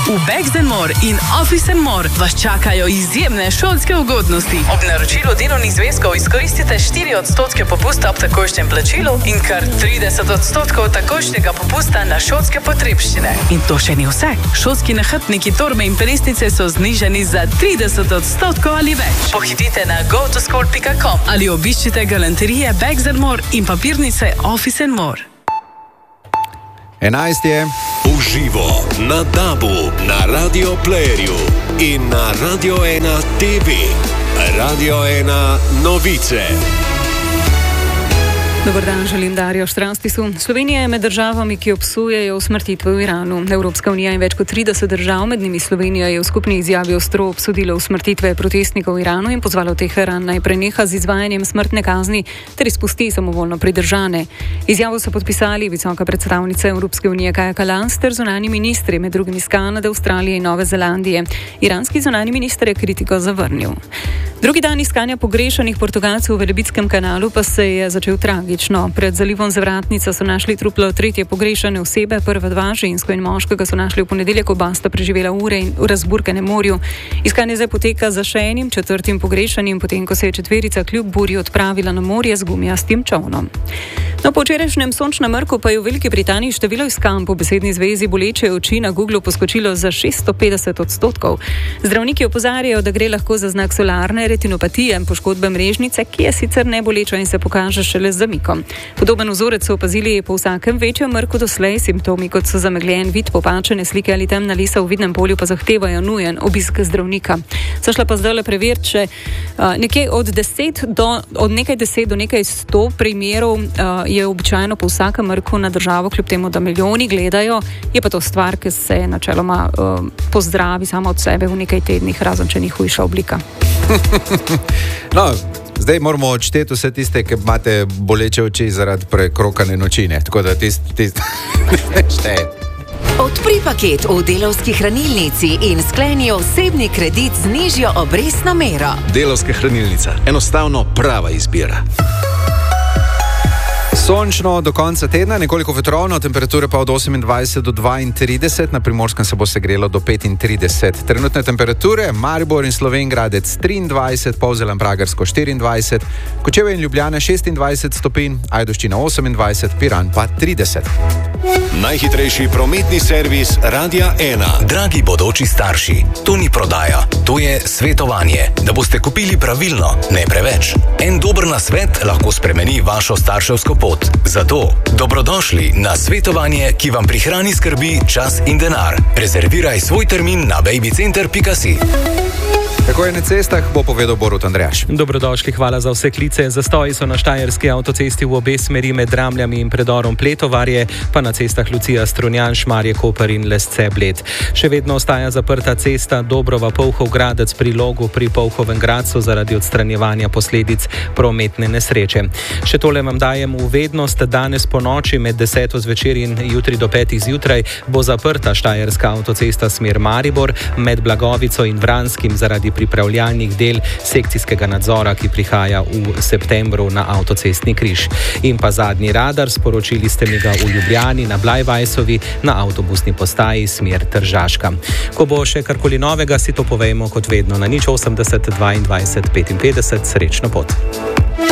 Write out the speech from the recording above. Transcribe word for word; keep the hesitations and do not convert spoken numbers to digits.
V Bags and More in Office and More vas čakajo izjemne šolske ugodnosti. Ob naročilu delovnih zvezkov izkoristite štiri odstotke popusta ob takojšnjem plačilu in kar trideset odstotkov takojšnjega popusta na šolske potrebščine. In to še ni vse. Šolski nahrbtniki, torbe in prestice so znižani za trideset odstotkov ali več. Pohitite na go to school pika com ali obiščite galanterije Bags and More in papirnice Office and More. enajst je. Uživo na Dabu, na Radio Playerju in na Radio ena T V. Radio ena novice. Dobar dan, želim Darjo Štranstisu. Slovenija je med državami, ki obsojajo usmrtitve v Iranu. Evropska unija in več kot trideset držav, med njimi Slovenija, je v skupni izjavi ostro obsodila usmrtitve protestnikov v Iranu in pozvalo Teheran naj preneha z izvajanjem smrtne kazni ter izpusti samovoljno pridržane. Izjavo so podpisali visoka predstavnica Evropske unije Kaja Kalas ter zunanji ministri, med drugim iz Kanade, Avstralije in Nove Zelandije. Iranski zunanji minister je kritiko zavrnil. Drugi dan iskanja pogrešanih Portugalcev v Velebitskem kanalu pa se je začel tragično. Pred zalivom Zavratnica so našli truplo tretje pogrešane osebe, prva dva, žensko in moškega, so našli v ponedeljek, oba sta preživela ure in v razburkanem morju. Iskanje zdaj poteka za še enim četrtim pogrešanim, potem ko se je četverica kljub burji odpravila na morje z gumijastim čolnom. No, po včerajšnjem sončnem mrku pa je v Veliki Britaniji število iskanj po besedni zvezi boleče oči na Googlu poskočilo za šeststo petdeset odstotkov. Zdravniki opozarjajo, da gre lahko za znak solarne retinopatije, poškodbe mrežnice, ki je sicer neboleča in se pokaže šele z zamikom. Podoben vzorec so opazili po vsakem večjem mrku doslej. Simptomi, kot so zamegljen vid, popačene slike ali temna lisa v vidnem polju, pa zahtevajo nujen obisk zdravnika. Sašla pa zdaj le preveriti, če uh, nekaj od deset do od nekaj deset do nekaj sto primerov uh, je običajno po vsakem mrku na državo, kljub temu, da milijoni gledajo. Je pa to stvar, ki se načeloma uh, pozdravi samo od sebe v nekaj tednih, razen če ni hujša oblika. No, zdaj moramo odšteti vse tiste, ki imate boleče oči zaradi prekrokane nočine. Tako da tiste, tiste, ne šteje. Odpri paket v Delavski hranilnici in skleni osebni kredit z nižjo obrestno mero. Delavska hranilnica. Enostavno prava izbira. Sončno do konca tedna, nekoliko vetrovno, temperature pa od osemindvajset do dvaintrideset, na Primorskem se bo segrelo do petintrideset. Trenutne temperature: Maribor in Slovenj Gradec triindvajset, Polzela in Pragersko štiriindvajset, Kočevje in Ljubljana šestindvajset stopinj, Ajdovščina osemindvajset, Piran pa trideset. Najhitrejši prometni servis Radia ena. Dragi bodoči starši, to ni prodaja, to je svetovanje, da boste kupili pravilno, ne preveč. En dober nasvet lahko spremeni vašo starševsko pot. Zato dobrodošli na svetovanje, ki vam prihrani skrbi, čas in denar. Rezerviraj svoj termin na babycenter pika si. Tako je na cestah, bo povedal Borut Andrejaš. Dobrodošli, hvala za vse klice. Zastoji so na štajerski avtocesti v obe smeri med Dramljami in predorom Pletovarje, pa na cestah Lucija Strunjan, Šmarje Koper in Lesce Bled. Še vedno ostaja zaprta cesta Dobrova Polhov Gradec pri Logu pri Polhovem Gradcu zaradi odstranjevanja posledic prometne nesreče. Še tole vam dajem v vednost: danes po noči med deseto zvečer in jutri do petih zjutraj bo zaprta štajerska avtocesta smer Maribor med Blagovico in Vranskim zaradi pripravljalnih del sekcijskega nadzora, ki prihaja v septembru na avtocestni križ. In pa zadnji radar, sporočili ste mi ga v Ljubljani na Blajvajsovi na avtobusni postaji smer Tržaška. Ko bo še karkoli novega, si to povejmo kot vedno na nič osemdeset dvaindvajset petinpetdeset. Srečno pot.